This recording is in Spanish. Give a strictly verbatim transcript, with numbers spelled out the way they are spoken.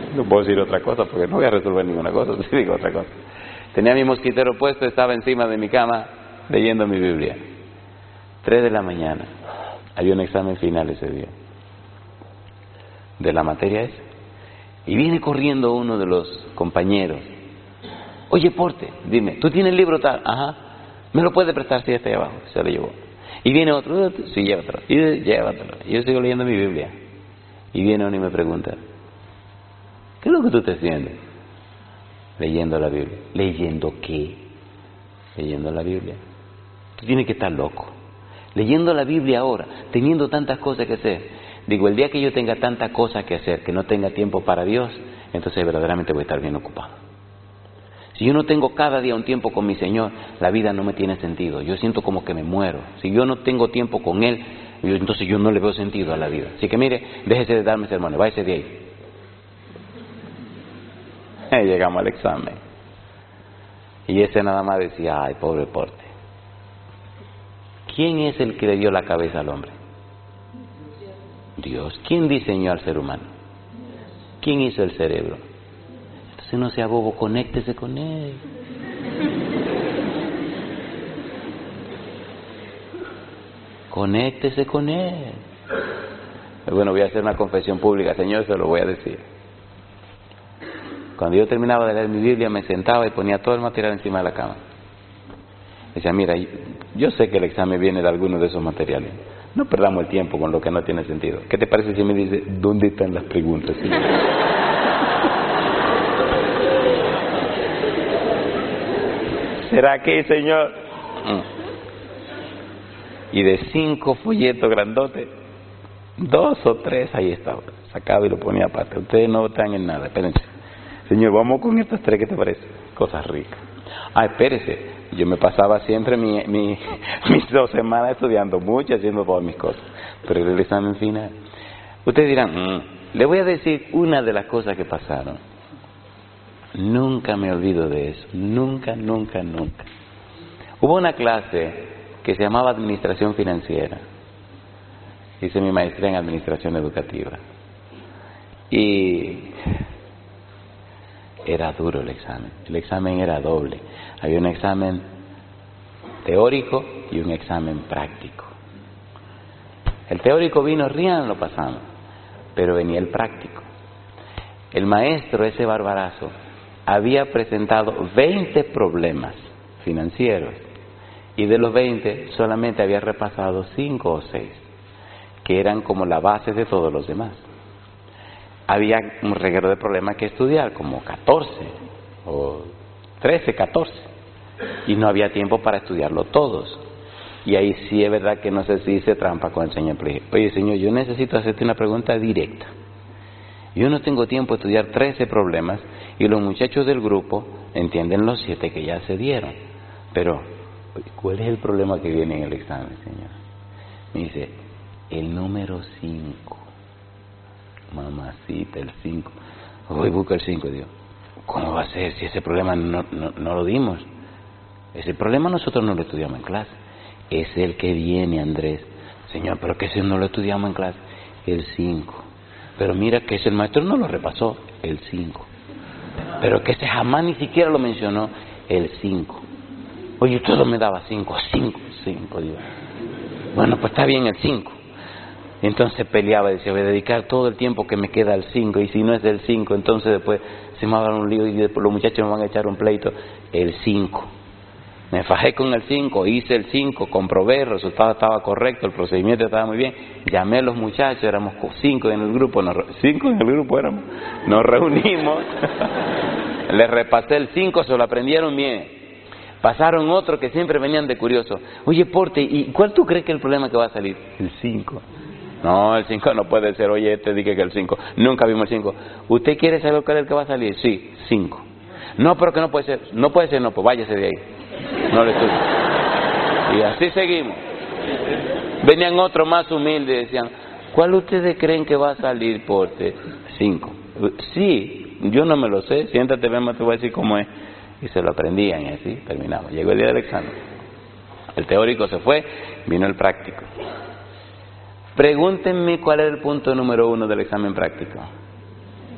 No puedo decir otra cosa porque no voy a resolver ninguna cosa, si digo otra cosa. Tenía mi mosquitero puesto, estaba encima de mi cama leyendo mi Biblia. Tres de la mañana. Había un examen final ese día de la materia esa. Y viene corriendo uno de los compañeros. Oye, Porte, dime, ¿tú tienes el libro tal? Ajá. ¿Me lo puedes prestar? Sí, está ahí abajo. Se lo llevó. Y viene otro. Sí, llévatelo. Y llévatelo. Y yo sigo leyendo mi Biblia. Y viene uno y me pregunta, ¿qué es lo que tú estás haciendo? Leyendo la Biblia. ¿Leyendo qué? Leyendo la Biblia. Tú tienes que estar loco. Leyendo la Biblia ahora, teniendo tantas cosas que hacer. Digo, el día que yo tenga tantas cosas que hacer, que no tenga tiempo para Dios, entonces verdaderamente voy a estar bien ocupado. Si yo no tengo cada día un tiempo con mi Señor, la vida no me tiene sentido. Yo siento como que me muero. Si yo no tengo tiempo con Él, yo, entonces yo no le veo sentido a la vida. Así que mire, déjese de darme sermones, váyase de ahí. Y llegamos al examen. Y ese nada más decía, ay, pobre Porte. ¿Quién es el que le dio la cabeza al hombre? Dios. ¿Quién diseñó al ser humano? ¿Quién hizo el cerebro? Entonces no sea bobo, conéctese con Él. Conéctese con Él. Bueno, voy a hacer una confesión pública, Señor, se lo voy a decir. Cuando yo terminaba de leer mi Biblia, me sentaba y ponía todo el material encima de la cama. Decía, mira, yo sé que el examen viene de algunos de esos materiales. No perdamos el tiempo con lo que no tiene sentido. ¿Qué te parece si me dice, ¿dónde están las preguntas? ¿Sí? ¿Será que, Señor? Y de cinco folletos grandotes, dos o tres ahí estaba. Sacaba y lo ponía aparte. Ustedes no están en nada, espérense. Señor, vamos con estas tres, ¿qué te parece? Cosas ricas. Ah, espérese. Yo me pasaba siempre mi, mi, mis dos semanas estudiando mucho, haciendo todas mis cosas. Pero el examen final. Ustedes dirán, mmm, le voy a decir una de las cosas que pasaron. Nunca me olvido de eso. Nunca, nunca, nunca. Hubo una clase que se llamaba Administración Financiera. Hice mi maestría en Administración Educativa. Y era duro el examen. El examen era doble. Había un examen teórico y un examen práctico. El teórico vino, rían, lo pasamos. Pero venía el práctico. El maestro, ese barbarazo, había presentado veinte problemas financieros. Y de los veinte, solamente había repasado cinco o seis, que eran como la base de todos los demás. Había un reguero de problemas que estudiar, como catorce o trece, catorce. Y no había tiempo para estudiarlo todos. Y ahí sí es verdad que no sé si hice trampa con el Señor. Pero dije, oye, Señor, yo necesito hacerte una pregunta directa. Yo no tengo tiempo de estudiar trece problemas y los muchachos del grupo entienden los siete que ya se dieron. Pero, ¿cuál es el problema que viene en el examen, Señor? Me dice, el número cinco. Mamacita, el cinco. Voy, busca el cinco, Dios. ¿Cómo va a ser si ese problema no, no, no lo dimos? Ese problema nosotros no lo estudiamos en clase. Es el que viene, Andrés. Señor, pero que ese no lo estudiamos en clase. El cinco. Pero mira que ese el maestro no lo repasó. El cinco. Pero que ese jamás ni siquiera lo mencionó. El cinco. Oye, todo me daba cinco. cinco, cinco, Dios. Bueno, pues está bien el cinco. Y entonces peleaba y decía, voy a dedicar todo el tiempo que me queda al cinco. Y si no es del cinco, entonces después se me va a dar un lío y después los muchachos me van a echar un pleito. El cinco. Me fajé con el cinco, hice el cinco, comprobé, el resultado estaba correcto, el procedimiento estaba muy bien. Llamé a los muchachos, éramos cinco en el grupo, nos, cinco en el grupo éramos, nos reunimos, les repasé el cinco, se lo aprendieron bien. Pasaron otros que siempre venían de curioso. Oye, Porte, ¿y cuál tú crees que es el problema que va a salir? El cinco. No, el cinco no puede ser. Oye, este dije que el cinco. Nunca vimos el cinco. ¿Usted quiere saber cuál es el que va a salir? Sí, cinco. No, pero que no puede ser. No puede ser, no, pues váyase de ahí. No le estudio. Y así seguimos. Venían otros más humildes y decían, ¿cuál ustedes creen que va a salir, Porte? Cinco. Sí, yo no me lo sé. Siéntate, ven, te voy a decir cómo es. Y se lo aprendían y así terminamos. Llegó el día del examen. El teórico se fue, vino el práctico. Pregúntenme cuál es el punto número uno del examen práctico.